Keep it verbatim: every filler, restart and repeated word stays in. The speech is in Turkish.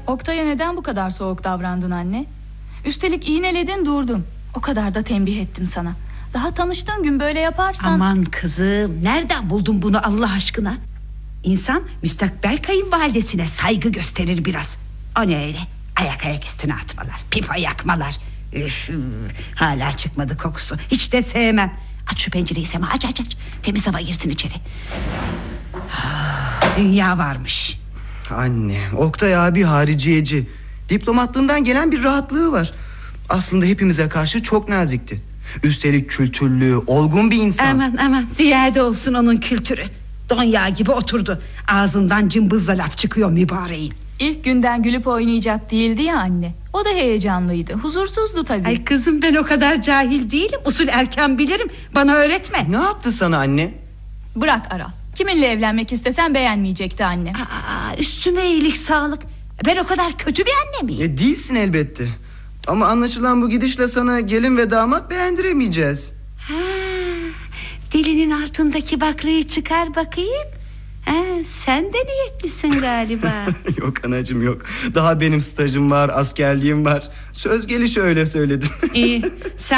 Oktay'a neden bu kadar soğuk davrandın anne? Üstelik iğneledin durdun. O kadar da tembih ettim sana. Daha tanıştığın gün böyle yaparsan... Aman kızım, nereden buldun bunu Allah aşkına? İnsan müstakbel kayınvalidesine saygı gösterir biraz. O ne öyle? Ayak ayak üstüne atmalar, pipa yakmalar. Üf, hala çıkmadı kokusu. Hiç de sevmem. Aç şu pencereyi Sema, aç aç aç. Temiz hava girsin içeri. Ah, dünya varmış. Anne, Oktay abi hariciyeci. Diplomatlığından gelen bir rahatlığı var. Aslında hepimize karşı çok nazikti. Üstelik kültürlü, olgun bir insan. Aman aman, ziyade olsun onun kültürü. Don yağı gibi oturdu. Ağzından cımbızla laf çıkıyor mübareğin. İlk günden gülüp oynayacak değildi ya anne. O da heyecanlıydı, huzursuzdu tabii. Ay kızım, ben o kadar cahil değilim. Usul erken bilirim, bana öğretme. Ne yaptı sana anne? Bırak Aral. Kiminle evlenmek istesen beğenmeyecekti anne. Aa, üstüme iyilik sağlık. Ben o kadar kötü bir anne miyim? E, değilsin elbette. Ama anlaşılan bu gidişle sana gelin ve damat beğendiremeyeceğiz. Ha, dilinin altındaki baklayı çıkar bakayım. Ha, sen de niyetlisin galiba. Yok anacığım yok. Daha benim stajım var, askerliğim var. Söz gelişi öyle söyledim. İyi, sen